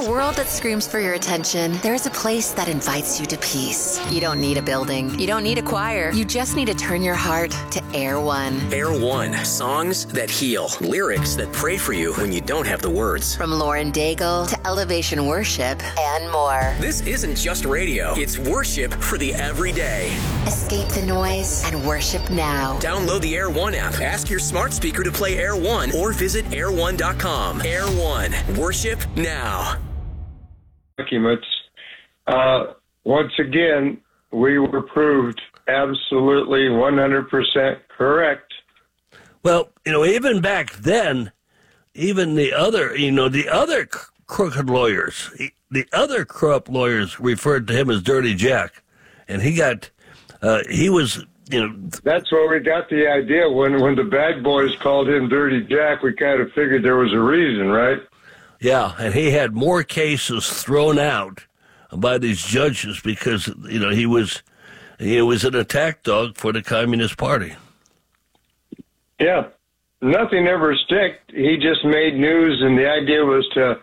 a world that screams for your attention, there's a place that invites you to peace. You don't need a building. You don't need a choir. You just need to turn your heart to Air One. Air One. Songs that heal. Lyrics that pray for you when you don't have the words. From Lauren Daigle to Elevation Worship and more. This isn't just radio. It's worship for the everyday. Escape the noise and worship now. Download the Air One app. Ask your smart speaker to play Air One or visit air1.com. Air One. Worship now. Documents. Once again, we were proved absolutely 100% correct. Well, even back then, even the other crooked lawyers, the other corrupt lawyers referred to him as Dirty Jack. And he was, That's where we got the idea. When the bad boys called him Dirty Jack, we kind of figured there was a reason, right? Yeah, and he had more cases thrown out by these judges because, he was an attack dog for the Communist Party. Yeah. Nothing ever sticked. He just made news, and the idea was to,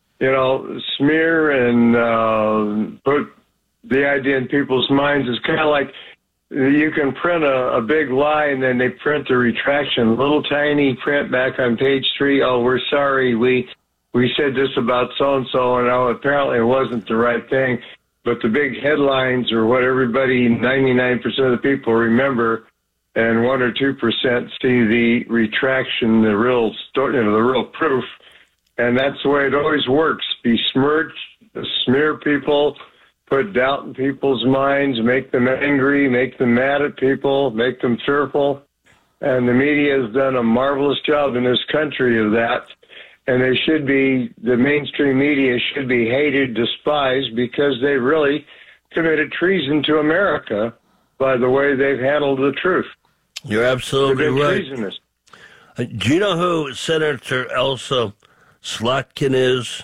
smear and put the idea in people's minds. It's kind of like you can print a big lie, and then they print the retraction, little tiny print back on page 3. Oh, we're sorry, we said this about so-and-so, and apparently it wasn't the right thing. But the big headlines are what everybody, 99% of the people remember, and 1 or 2% see the retraction, the real story, the real proof. And that's the way it always works. Besmirch, smear people, put doubt in people's minds, make them angry, make them mad at people, make them fearful. And the media has done a marvelous job in this country of that. And the mainstream media should be hated, despised, because they really committed treason to America by the way they've handled the truth. You're absolutely right. Treasonous. Do you know who Senator Elsa Slotkin is?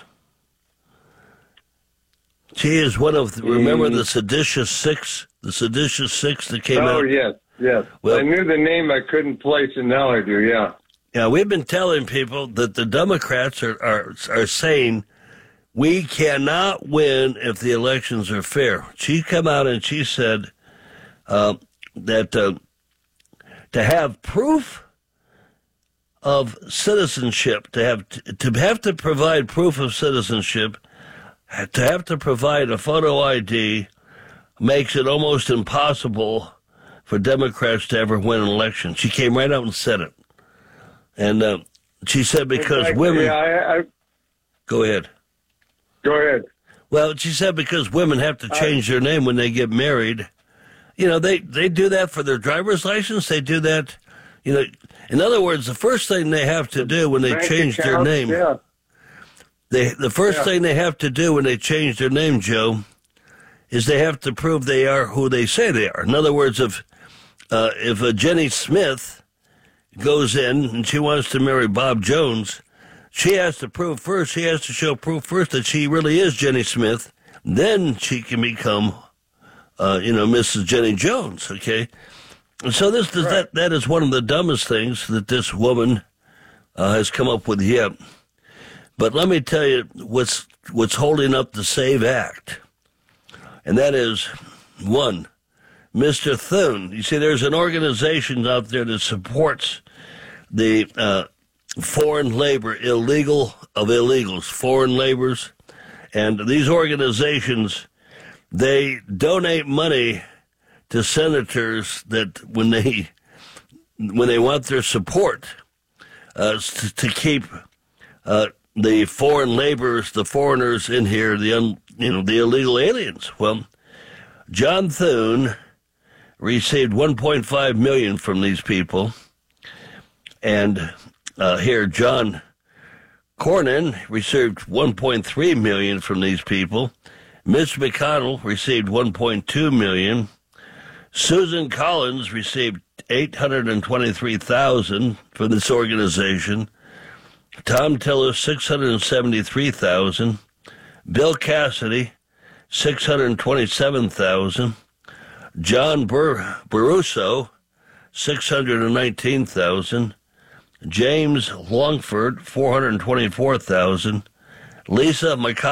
She is one of, remember the Seditious Six? The Seditious Six that came out? Oh, yes. Well, I knew the name, I couldn't place it, now I do, yeah. Yeah, we've been telling people that the Democrats are saying we cannot win if the elections are fair. She come out and she said that to have proof of citizenship, to have to provide proof of citizenship, to have to provide a photo ID makes it almost impossible for Democrats to ever win an election. She came right out and said it. And she said because women... Yeah, Go ahead. Go ahead. Well, she said because women have to change their name when they get married. They do that for their driver's license. They do that, in other words, the first thing they have to do when they change their name... Yeah. The first thing they have to do when they change their name, Joe, is they have to prove they are who they say they are. In other words, if a Jenny Smith goes in and she wants to marry Bob Jones, she has to show proof first that she really is Jenny Smith. Then she can become, Mrs. Jenny Jones, okay? And so that is one of the dumbest things that this woman has come up with yet. But let me tell you what's holding up the SAVE Act. And that is, one, Mr. Thune. You see, there's an organization out there that supports the foreign labor, illegal of illegals, foreign laborers. And these organizations, they donate money to senators that when they want their support to keep the foreign laborers, the foreigners in here, the illegal aliens. Well, John Thune received $1.5 million from these people, and here John Cornyn received $1.3 million from these people. Mitch McConnell received $1.2 million. Susan Collins received $823,000 from this organization. Tom Tillis, $673,000. Bill Cassidy, $627,000. John Barroso, $619,000. James Longford, $424,000. Lisa McConnell,